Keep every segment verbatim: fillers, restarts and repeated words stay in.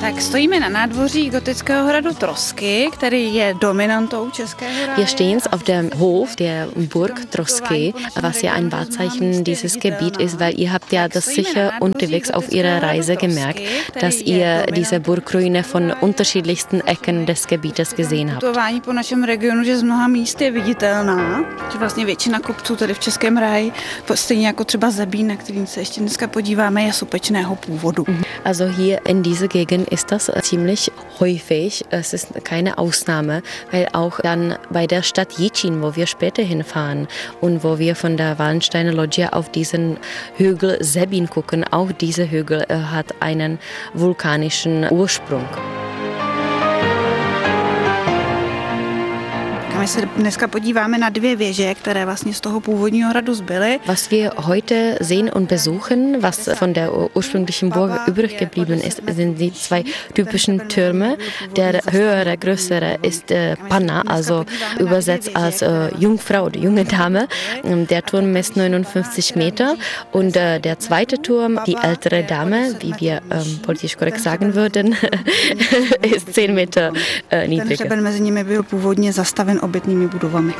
Tak stojíme na nádvoří gotického hradu Trosky, který je dominantou českého ráje. Wir stehen auf dem Hof der Burg Trosky, was ja ein Wahrzeichen dieses Gebiet ist, weil ihr habt ja das sicher unterwegs auf ihrer Reise gemerkt, dass ihr diese Burgruine von unterschiedlichsten Ecken des Gebietes gesehen habt. Putování po našem regionu, že z mnoha míst je viditelná, že vlastně většina kopců tady v Českém ráji, stejně jako třeba Zebín, na kterým se ještě dneska podíváme, je sopečného původu. Also hier in dieser Gegend ist das ziemlich häufig. Es ist keine Ausnahme, weil auch dann bei der Stadt Jičín, wo wir später hinfahren und wo wir von der Wallensteiner Loggia auf diesen Hügel Zebín gucken, auch dieser Hügel hat einen vulkanischen Ursprung. My se dneska podíváme na dvě věže, které vlastně z toho původního hradu zbyly. Was wir heute sehen und besuchen, was von der ursprünglichen Burg übrig geblieben ist, sind die zwei typischen Türme. Der höhere, größere ist äh, Panna, also übersetzt als äh, Jungfrau, die junge Dame. Der Turm misst neunundfünfzig Meter und äh, der zweite Turm, die ältere Dame, wie wir ähm, politisch korrekt sagen würden, ist zehn Meter äh, niedriger. Ten hřeben mezi nimi byl původně zastaven obytnými budovami.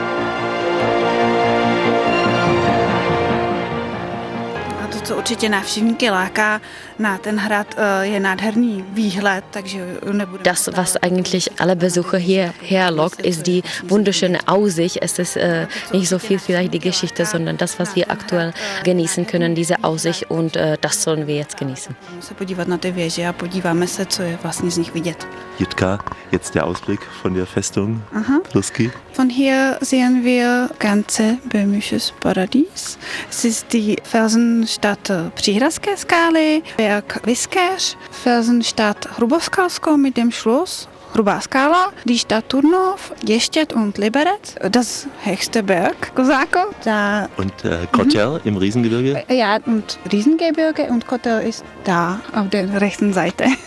A to, co určitě návštěvníky láká na ten hrad, je nádherný výhled, takže nebude. Das, was eigentlich alle Besucher hierher lockt, ist die wunderschöne Aussicht. Es ist äh, nicht so viel vielleicht die Geschichte, sondern das, was wir aktuell genießen können, diese Aussicht, und äh, das sollen wir jetzt genießen. Se podívat na ty věže a podíváme se, co je vlastně z nich vidět. Jitka, jetzt der Ausblick von der Festung Trosky. Von hier sehen wir ganze böhmisches Paradies. Es ist die Felsenstadt Příhradské skály, Berg Viskéř, Felsenstadt Hruboskalsko mit dem Schloss Hrubá Skala, die Stadt Turnov, Ještěd und Liberec, das höchste Berg, Kosáko. Da, und äh, Kotel mhm. im Riesengebirge? Ja, und Riesengebirge und Kotel ist da auf der rechten Seite.